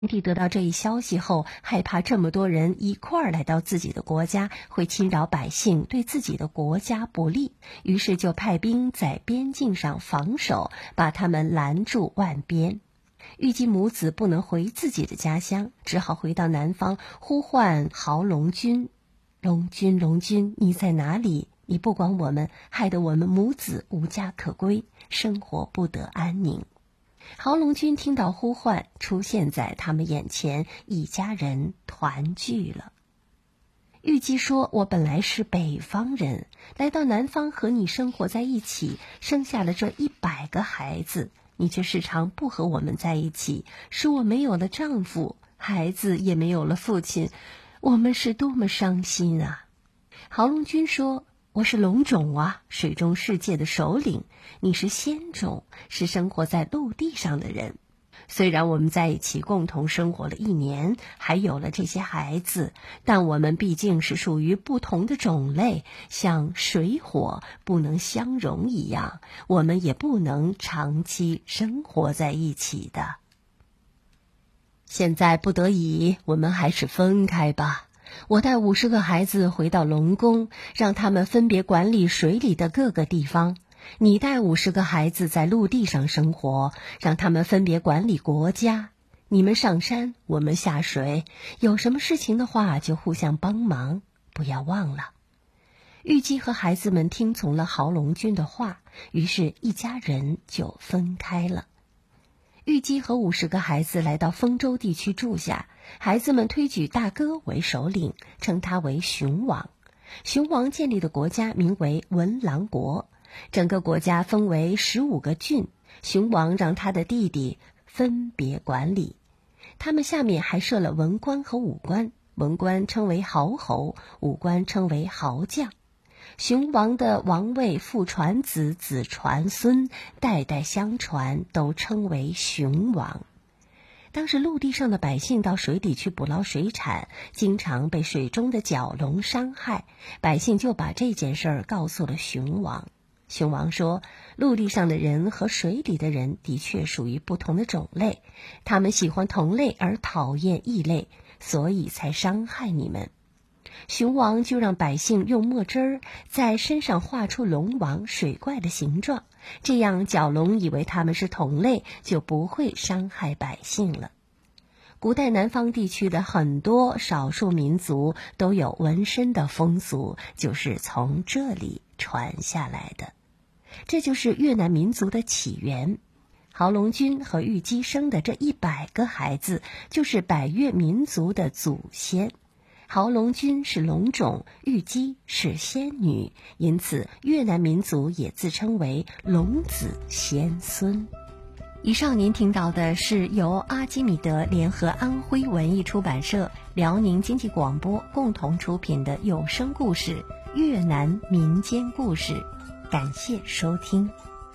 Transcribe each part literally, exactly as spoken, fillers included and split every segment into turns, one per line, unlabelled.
帝得到这一消息后，害怕这么多人一块儿来到自己的国家，会侵扰百姓，对自己的国家不利，于是就派兵在边境上防守，把他们拦住万边。玉姬母子不能回自己的家乡，只好回到南方，呼唤郝龙君。龙君，龙君，你在哪里？你不管我们，害得我们母子无家可归，生活不得安宁。郝龙君听到呼唤，出现在他们眼前，一家人团聚了。玉姬说，我本来是北方人，来到南方和你生活在一起，生下了这一百个孩子，你却时常不和我们在一起，使我没有了丈夫，孩子也没有了父亲，我们是多么伤心啊。郝龙君说，我是龙种啊，水中世界的首领，你是仙种，是生活在陆地上的人。虽然我们在一起共同生活了一年，还有了这些孩子，但我们毕竟是属于不同的种类，像水火不能相容一样，我们也不能长期生活在一起的。现在不得已，我们还是分开吧。我带五十个孩子回到龙宫，让他们分别管理水里的各个地方。你带五十个孩子在陆地上生活，让他们分别管理国家。你们上山，我们下水，有什么事情的话就互相帮忙，不要忘了。玉姬和孩子们听从了郝龙君的话，于是一家人就分开了。玉姬和五十个孩子来到丰州地区住下，孩子们推举大哥为首领，称他为熊王。熊王建立的国家名为文郎国，整个国家分为十五个郡，熊王让他的弟弟分别管理。他们下面还设了文官和武官，文官称为豪侯，武官称为豪将。熊王的王位父传子，子传孙，代代相传，都称为熊王。当时陆地上的百姓到水底去捕捞水产，经常被水中的蛟龙伤害，百姓就把这件事儿告诉了熊王。熊王说，陆地上的人和水里的人的确属于不同的种类，他们喜欢同类而讨厌异类，所以才伤害你们。熊王就让百姓用墨汁儿在身上画出龙王、水怪的形状，这样蛟龙以为他们是同类，就不会伤害百姓了。古代南方地区的很多少数民族都有纹身的风俗，就是从这里传下来的。这就是越南民族的起源。郝龙君和玉姬生的这一百个孩子，就是百越民族的祖先。郝龙君是龙种，玉姬是仙女，因此越南民族也自称为龙子仙孙。以上您听到的是由阿基米德联合安徽文艺出版社、辽宁经济广播共同出品的有声故事《越南民间故事》，感谢收听。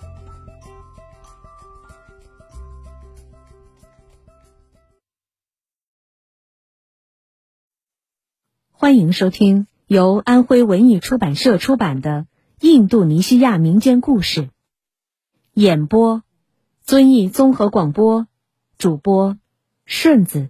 欢迎收听由安徽文艺出版社出版的《印度尼西亚民间故事》，演播遵义综合广播，主播顺子。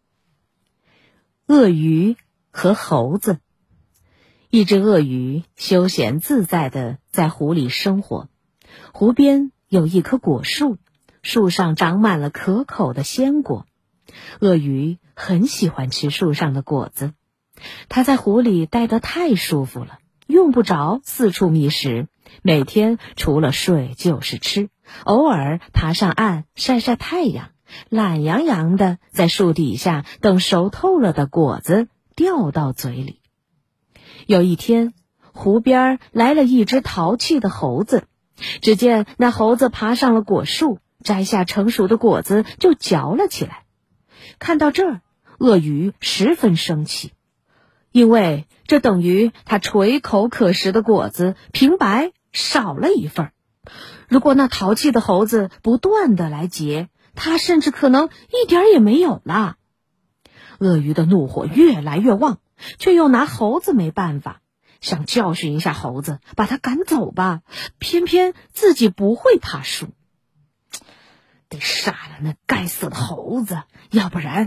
鳄鱼和猴子。一只鳄鱼休闲自在地在湖里生活，湖边有一棵果树，树上长满了可口的鲜果。鳄鱼很喜欢吃树上的果子，它在湖里待得太舒服了，用不着四处觅食，每天除了睡就是吃，偶尔爬上岸晒晒太阳，懒洋洋地在树底下等熟透了的果子掉到嘴里。有一天，湖边来了一只淘气的猴子，只见那猴子爬上了果树，摘下成熟的果子就嚼了起来。看到这儿，鳄鱼十分生气，因为这等于它垂口可食的果子平白少了一份。如果那淘气的猴子不断地来劫，它甚至可能一点也没有了。鳄鱼的怒火越来越旺，却又拿猴子没办法，想教训一下猴子，把它赶走吧，偏偏自己不会爬树。 得杀了那该死的猴子，要不然